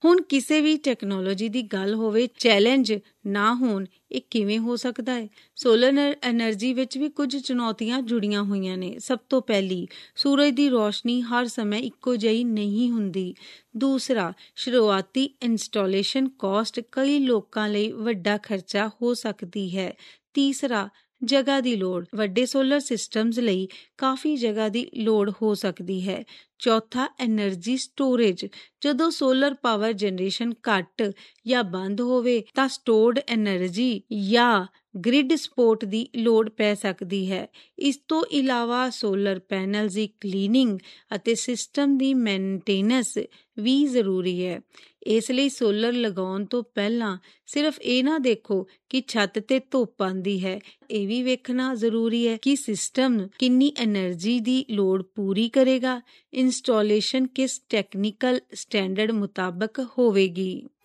ਹੁਣ ਕਿਸੇ ਵੀ ਟੈਕਨੋਲੋਜੀ ਦੀ ਗੱਲ ਹੋਵੇ, ਚੈਲੰਜ ਨਾ ਹੋਣ, ਇਹ ਕਿਵੇਂ ਹੋ ਸਕਦਾ ਹੈ? ਸੋਲਰ ਐਨਰਜੀ ਵਿੱਚ ਵੀ ਕੁਝ ਚੁਣੌਤੀਆਂ ਜੁੜੀਆਂ ਹੋਈਆਂ ਨੇ। ਸਭ ਤੋਂ ਪਹਿਲੀ, ਸੂਰਜ ਦੀ ਰੋਸ਼ਨੀ ਹਰ ਸਮੇਂ ਇੱਕੋ ਜਿਹੀ ਨਹੀਂ ਹੁੰਦੀ। ਦੂਸਰਾ, ਸ਼ੁਰੂਆਤੀ ਇੰਸਟਾਲੇਸ਼ਨ ਕਾਸਟ ਕਈ ਲੋਕਾਂ ਲਈ ਵੱਡਾ ਖਰਚਾ ਹੋ ਸਕਦੀ ਹੈ। ਤੀਸਰਾ, ਜਗ੍ਹਾ ਦੀ ਲੋੜ, ਵੱਡੇ ਸੋਲਰ ਸਿਸਟਮਸ ਲਈ ਕਾਫੀ ਜਗ੍ਹਾ ਦੀ ਲੋੜ ਹੋ ਸਕਦੀ ਹੈ। ਚੌਥਾ, ਐਨਰਜੀ ਸਟੋਰੇਜ, ਜਦੋਂ ਸੋਲਰ ਪਾਵਰ ਜਨਰੇਸ਼ਨ ਘੱਟ ਜਾਂ ਬੰਦ ਹੋਵੇ ਤਾਂ ਸਟੋਰਡ ਐਨਰਜੀ ਜਾਂ ਗ੍ਰਿਡ ਸਪੋਰਟ ਦੀ ਲੋੜ ਪੈ ਸਕਦੀ ਹੈ। ਇਸ ਤੋਂ ਇਲਾਵਾ ਸੋਲਰ ਪੈਨਲਸ ਦੀ ਕਲੀਨਿੰਗ ਅਤੇ ਸਿਸਟਮ ਦੀ ਮੇਨਟੇਨੈਂਸ ਵੀ ਜ਼ਰੂਰੀ ਹੈ। ਇਸ ਲਈ ਸੋਲਰ ਲਗਾਉਣ ਤੋਂ ਪਹਿਲਾਂ ਸਿਰਫ ਇਹ ਨਾ ਦੇਖੋ ਕਿ ਛੱਤ ਤੇ ਧੁੱਪ ਆਉਂਦੀ ਹੈ, ਇਹ ਵੀ ਵੇਖਣਾ ਜ਼ਰੂਰੀ ਹੈ ਕਿ ਸਿਸਟਮ ਕਿੰਨੀ ਐਨਰਜੀ ਦੀ ਲੋੜ ਪੂਰੀ ਕਰੇਗਾ। ਇੰਸਟਾਲੇਸ਼ਨ ਕਿਸ ਟੈਕਨੀਕਲ ਸਟੈਂਡਰਡ ਮੁਤਾਬਕ ਹੋਵੇਗੀ।